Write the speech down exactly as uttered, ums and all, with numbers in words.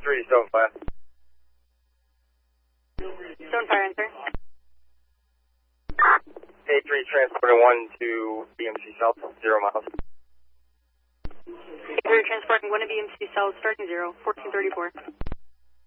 three, Stone Fire. Stone Fire, answer. A three, transporting one to B M C South, zero miles. A three, transporting one to B M C South, starting zero, fourteen thirty-four.